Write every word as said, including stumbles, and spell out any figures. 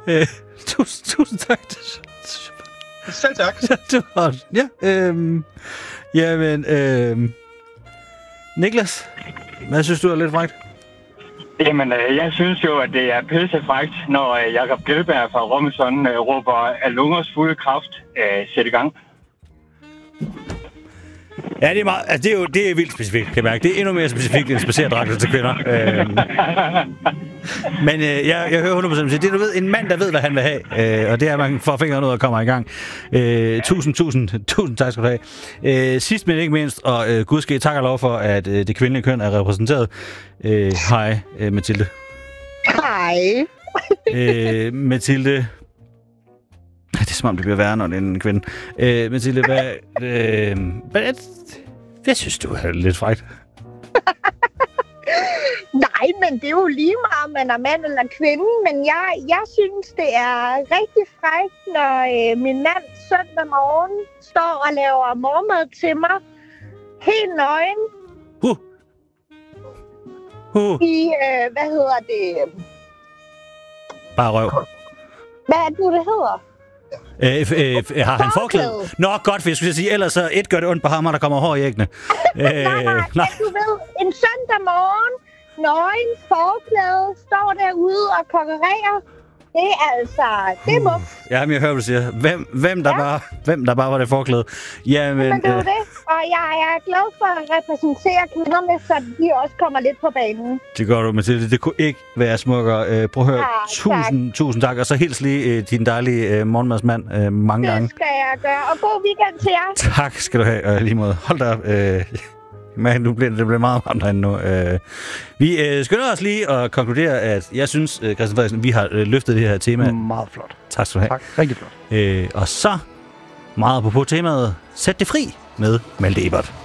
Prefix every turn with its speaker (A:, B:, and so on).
A: Øh, tusind, tusind tak.
B: Selv tak.
A: Det var, ja, øhm, jamen, øhm, Niklas, hvad synes du er lidt frækt?
C: Jamen, øh, jeg synes jo, at det er pissefrækt, når øh, Jakob Gjelberg fra Robinson øh, råber af lungers fulde kraft øh, sæt i gang.
A: Ja, det er, meget, altså, det er jo det er vildt specifikt, kan jeg mærke. Det er endnu mere specifikt end spacerdragter til kvinder. Øhm, men øh, jeg, jeg hører hundrede procent sige, det er du ved, en mand, der ved, hvad han vil have. Øh, og det er, at man får fingrene ud og kommer i gang. Øh, tusind, tusind, tusind tak skal du have. Øh, sidst men ikke mindst, og øh, gud ske tak og lov for, at øh, det kvindelige køn er repræsenteret. Øh, hej, øh, Mathilde.
D: Hej.
A: øh, Mathilde... Det er som om, det bliver værre, når det er en kvinde. Øh, Mathilde, hvad... Øh, hvad... Jeg synes, du er lidt frækt.
D: Nej, men det er jo lige meget, om man er mand eller kvinde. Men jeg, jeg synes, det er rigtig frækt, når øh, min mand søndag morgen står og laver morgenmad til mig. Helt nøgen.
A: Uh. Uh.
D: I, øh, hvad hedder det?
A: Bare røv.
D: Hvad er det, det hedder?
A: Øh, øh, har han forklæde? Nå, godt, for jeg skulle sige, ellers så et gør det ondt på ham, og der kommer hår i æggene.
D: øh, nej, nej, nej, du ved, en søndag morgen, nøgen, forklæde, står derude og konkurrerer. Det er altså, det er muk.
A: Ja, men jeg hører, hvad du siger. Hvem, hvem, der, ja. bare, hvem der bare var det forklæde? Jamen,
D: men det er jo
A: øh,
D: det, og jeg er glad for at repræsentere kvinderne, så de også kommer lidt på banen.
A: Det gør du, Mathilde. Det kunne ikke være smukkere. Øh, prøv at høre. Ja, tusind, tak. tusind tak. Og så hils lige øh, din dejlige øh, morgenmadsmand øh, mange
D: det
A: gange.
D: Det skal jeg gøre, og god weekend til jer.
A: Tak skal du have, og lige måde. Hold da op. Øh, Men nu bliver det bliver meget varmt herinde nu. Øh, vi øh, skynder os lige at konkludere, at jeg synes, øh, Christian Frederiksen, vi har øh, løftet det her tema.
B: Meget flot.
A: Tak skal du have.
B: Tak, rigtig flot.
A: Øh, og så, meget apropos temaet, sæt det fri med Malte Ebert.